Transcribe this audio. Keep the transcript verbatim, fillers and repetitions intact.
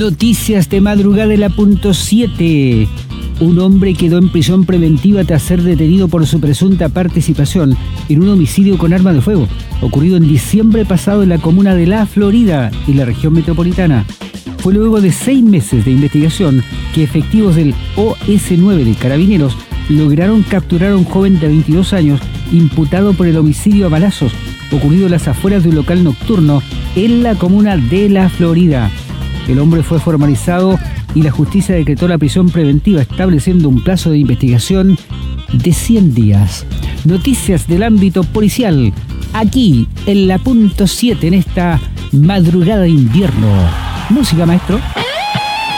Noticias de madrugada de la punto siete. Un hombre quedó en prisión preventiva tras ser detenido por su presunta participación en un homicidio con arma de fuego, ocurrido en diciembre pasado en la comuna de La Florida, en la región metropolitana. Fue luego de seis meses de investigación que efectivos del O S nueve de Carabineros lograron capturar a un joven de veintidós años imputado por el homicidio a balazos ocurrido en las afueras de un local nocturno en la comuna de La Florida. El hombre fue formalizado y la justicia decretó la prisión preventiva, estableciendo un plazo de investigación de cien días. Noticias del ámbito policial, aquí en la punto siete, en esta madrugada de invierno. Música, maestro.